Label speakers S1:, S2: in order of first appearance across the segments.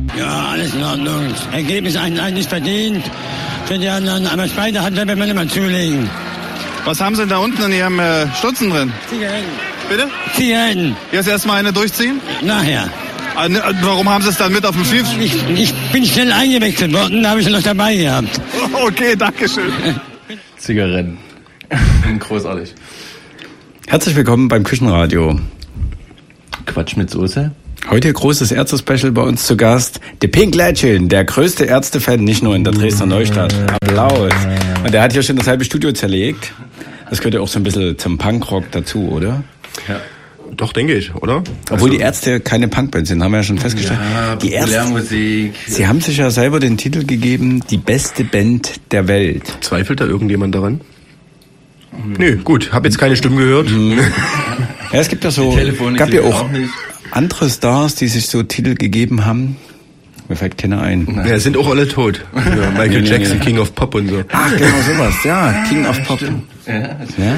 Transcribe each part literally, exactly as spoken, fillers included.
S1: Ja, alles in Ordnung. Ergebnis eigentlich verdient. Für die anderen, aber Speide hat, wenn man immer zulegen.
S2: Was haben Sie denn da unten in Ihrem äh, Stutzen drin?
S1: Zigaretten.
S2: Bitte?
S1: Zigaretten.
S2: Jetzt erstmal eine durchziehen?
S1: Nachher.
S2: Ah, ne, warum haben Sie es dann mit auf dem Schiff?
S1: Ich, ich bin schnell eingewechselt worden, da habe ich sie noch dabei gehabt.
S2: Okay, danke schön.
S3: Zigaretten. Großartig.
S4: Herzlich willkommen beim Küchenradio.
S3: Quatsch mit Soße.
S4: Heute großes Ärzte-Special bei uns zu Gast. Der Pink Legend, der größte Ärzte-Fan, nicht nur in der Dresdner Neustadt. Applaus. Und der hat hier schon das halbe Studio zerlegt. Das gehört ja auch so ein bisschen zum Punkrock dazu, oder?
S3: Ja.
S5: Doch, denke ich, oder?
S4: Obwohl
S5: also,
S4: die Ärzte keine Punkband sind, haben wir ja schon festgestellt.
S3: Ja,
S4: die Ärzte,
S3: Musik.
S4: Sie haben sich ja selber den Titel gegeben, die beste Band der Welt.
S5: Zweifelt da irgendjemand daran? Hm. Nö, gut, hab jetzt keine Stimmen gehört.
S4: Hm. Ja, es gibt ja so, gab ja auch, auch andere Stars, die sich so Titel gegeben haben. Mir fällt keiner ein.
S5: Ja, sind auch alle tot. Ja, Michael nee, Jackson, nee, nee. King of Pop und so.
S4: Ach, genau sowas, ja, King of Pop.
S3: Ja,
S4: ja.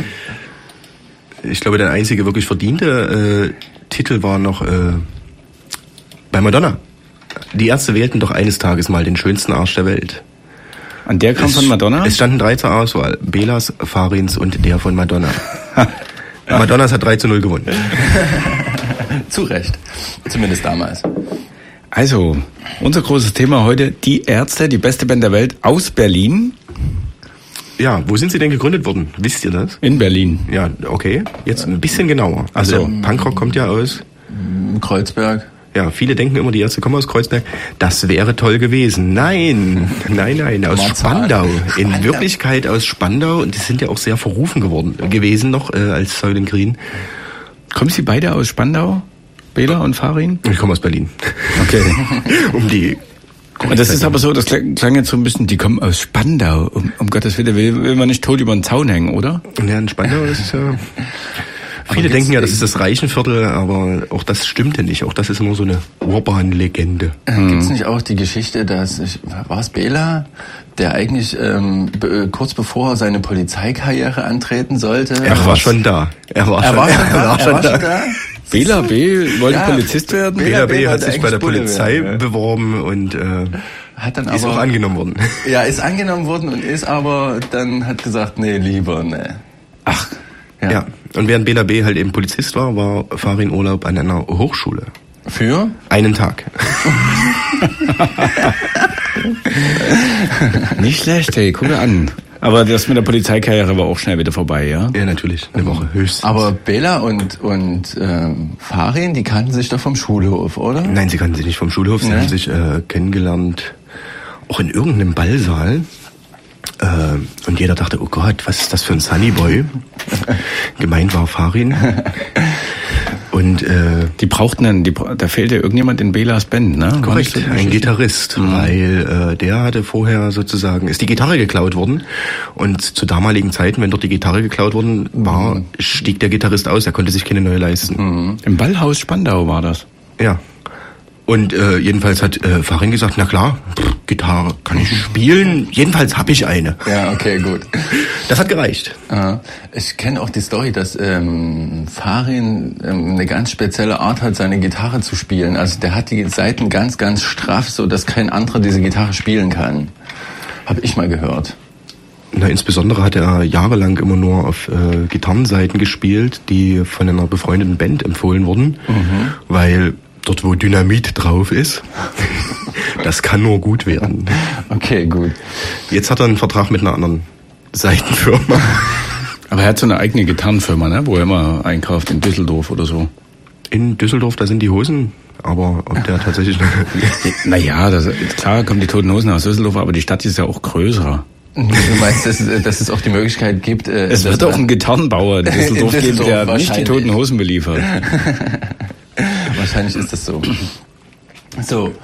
S5: Ich glaube, der einzige wirklich verdiente äh, Titel war noch äh, bei Madonna. Die Ärzte wählten doch eines Tages mal den schönsten Arsch der Welt.
S4: Und der kam
S5: es,
S4: von Madonna?
S5: Es standen drei zur Auswahl. Belas, Farins und der von Madonna. Madonnas hat drei zu null gewonnen.
S3: Zu Recht. Zumindest damals.
S4: Also, unser großes Thema heute, die Ärzte, die beste Band der Welt aus Berlin.
S5: Ja, wo sind sie denn gegründet worden? Wisst ihr das?
S4: In Berlin.
S5: Ja, okay. Jetzt ein bisschen genauer. Also
S4: so.
S5: Der Punkrock kommt ja aus
S3: Kreuzberg.
S5: Ja, viele denken immer, die Ärzte kommen aus Kreuzberg. Das wäre toll gewesen. Nein, nein, nein, aus Spandau. In Wirklichkeit aus Spandau. Und die sind ja auch sehr verrufen geworden gewesen noch äh, als Soylent Green.
S4: Kommen Sie beide aus Spandau? Bela und Farin?
S5: Ich komme aus Berlin.
S4: Okay.
S5: um die...
S4: Und das ist aber so, das klang jetzt so ein bisschen, die kommen aus Spandau. Um, um Gottes Willen, will, will man nicht tot über den Zaun hängen, oder?
S5: Ja, in Spandau ist ja... Viele denken ja, das ist das Reichenviertel, aber auch das stimmte nicht. Auch das ist nur so eine Urban-Legende.
S3: Hm. Gibt es nicht auch die Geschichte, dass, ich, war es Bela, der eigentlich ähm, be, kurz bevor er seine Polizeikarriere antreten sollte...
S5: Er war schon da. Er war,
S3: er
S5: schon,
S3: war schon,
S5: er war
S3: er
S5: schon
S3: war
S5: da.
S3: schon da.
S4: Bela B. wollte
S3: ja,
S4: Polizist werden.
S5: Bela B. hat sich bei der
S3: Bude
S5: Polizei
S3: werden,
S5: beworben und äh,
S3: hat dann
S5: ist
S3: aber,
S5: auch angenommen worden.
S3: Ja, ist angenommen worden und ist aber dann hat gesagt, nee, lieber, nee.
S4: Ach,
S5: ja. ja. Und während Bela B. halt eben Polizist war, war Farin Urlaub an einer Hochschule.
S3: Für?
S5: Einen Tag.
S4: Nicht schlecht, ey, guck mir an. Aber das mit der Polizeikarriere war auch schnell wieder vorbei, ja?
S5: Ja, natürlich. Eine Woche höchstens.
S3: Aber Bela und, und ähm, Farin, die kannten sich doch vom Schulhof, oder?
S5: Nein, sie kannten sich nicht vom Schulhof. Sie nee. haben sich äh, kennengelernt, auch in irgendeinem Ballsaal. Äh, und jeder dachte, oh Gott, was ist das für ein Sunnyboy? Gemeint war Farin. Und äh,
S4: die brauchten dann, die, da fehlte irgendjemand in Belas Band, ne?
S5: Korrekt, ein Gitarrist, mhm. weil äh, der hatte vorher sozusagen, ist die Gitarre geklaut worden und zu damaligen Zeiten, wenn dort die Gitarre geklaut worden war, mhm. stieg der Gitarrist aus, er konnte sich keine neue leisten.
S4: Mhm. Im Ballhaus Spandau war das?
S5: Ja. Und äh, jedenfalls hat äh, Farin gesagt, na klar, pff, Gitarre kann ich spielen, jedenfalls hab ich eine.
S3: Ja, okay, gut.
S5: Das hat gereicht.
S3: Uh, ich kenne auch die Story, dass ähm, Farin ähm, eine ganz spezielle Art hat, seine Gitarre zu spielen. Also der hat die Saiten ganz, ganz straff, so dass kein anderer diese Gitarre spielen kann. Hab ich mal gehört.
S5: Na, insbesondere hat er jahrelang immer nur auf äh, Gitarrenseiten gespielt, die von einer befreundeten Band empfohlen wurden, mhm. weil dort, wo Dynamit drauf ist, das kann nur gut werden.
S3: Okay, gut.
S5: Jetzt hat er einen Vertrag mit einer anderen Seitenfirma.
S4: Aber er hat so eine eigene Gitarrenfirma, ne? Wo er immer einkauft in Düsseldorf oder so.
S5: In Düsseldorf, da sind die Hosen, aber ob der tatsächlich...
S4: Naja, das, klar kommen die Toten Hosen aus Düsseldorf, aber die Stadt ist ja auch größer.
S3: Du meinst, dass, dass es auch die Möglichkeit gibt... Äh,
S4: es wird auch einen Gitarrenbauer in Düsseldorf, in Düsseldorf geben, der nicht die Toten Hosen beliefert.
S3: Wahrscheinlich ist das so. So,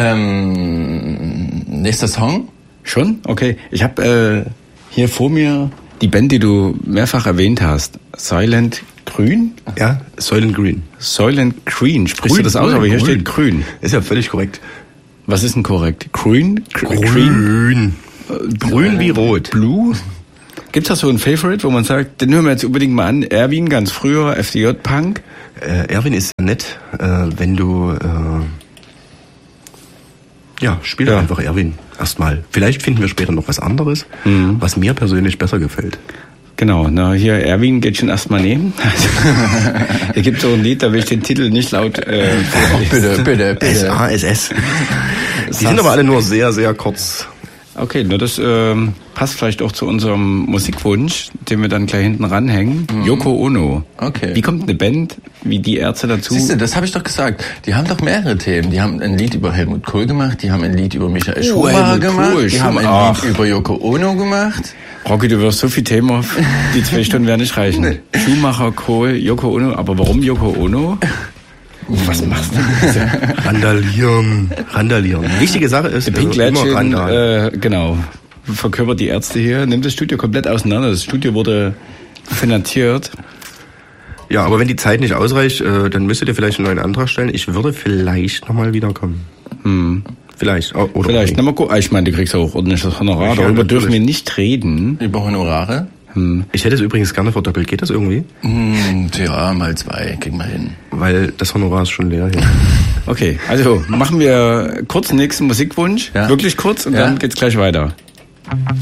S3: ähm, nächster Song?
S4: Schon? Okay. Ich habe äh, hier vor mir die Band, die du mehrfach erwähnt hast. Soylent Green?
S5: Ja, Soylent Green.
S4: Soylent Green. Sprichst
S5: grün,
S4: du das aus?
S5: Grün,
S4: Aber hier
S5: grün.
S4: steht Grün.
S5: Ist ja völlig korrekt.
S4: Was ist denn korrekt? Grün?
S5: Grün. Grün, grün wie rot.
S4: Blue? Gibt's da so ein Favorite, wo man sagt, den hören wir jetzt unbedingt mal an? Erwin, ganz früher, F D J-Punk?
S5: Äh, Erwin ist nett, äh, wenn du... Äh, Ja, spiel doch
S4: Ja.
S5: einfach Erwin erstmal. Vielleicht finden wir später noch was anderes,
S4: Mhm.
S5: was mir persönlich besser gefällt.
S4: Genau, na hier, Erwin geht schon erstmal nehmen. Hier gibt es so ein Lied, da will ich den Titel nicht laut äh,
S3: Bitte, bitte,
S5: S
S3: bitte.
S5: A S S. Die sind aber alle nur sehr, sehr kurz.
S4: Okay, nur das ähm, passt vielleicht auch zu unserem Musikwunsch, den wir dann gleich hinten ranhängen. Mhm. Yoko Ono.
S3: Okay.
S4: Wie kommt eine Band wie die Ärzte dazu?
S3: Siehst du, das habe ich doch gesagt. Die haben doch mehrere Themen. Die haben ein Lied über Helmut Kohl gemacht, die haben ein Lied über Michael
S4: Oh,
S3: Schumacher
S4: Helmut
S3: gemacht,
S4: Kohl,
S3: die haben ein
S4: Ach.
S3: Lied über Yoko Ono gemacht.
S4: Rocky, du wirst so viel Thema, die zwei Stunden werden nicht reichen.
S3: Nee.
S4: Schumacher, Kohl, Yoko Ono. Aber warum Yoko Ono? Was machst du?
S5: Randalieren. Randalieren. Wichtige Sache ist,
S4: Der Pink
S5: also immer
S4: Legend,
S5: Randal.
S4: äh, genau, verkörpert die Ärzte hier, nimmt das Studio komplett auseinander. Das Studio wurde finanziert.
S5: Ja, aber wenn die Zeit nicht ausreicht, äh, dann müsstet ihr vielleicht einen neuen Antrag stellen. Ich würde vielleicht nochmal wiederkommen.
S4: Hm.
S5: Vielleicht. Oh, oder
S4: Vielleicht,
S5: nicht.
S4: na mal gucken. Ich meine, du kriegst auch ordentliches Honorar.
S5: Ja,
S4: Darüber
S5: natürlich.
S4: dürfen wir nicht reden.
S3: Über Honorare?
S4: Hm.
S5: Ich hätte es übrigens gerne verdoppelt. Geht das irgendwie?
S3: Hm, ja, mal zwei, kriegen wir hin.
S5: Weil das Honorar ist schon leer hier.
S4: Okay, also machen wir kurz den nächsten Musikwunsch.
S3: Ja.
S4: Wirklich kurz und
S3: Ja.
S4: dann geht's gleich weiter.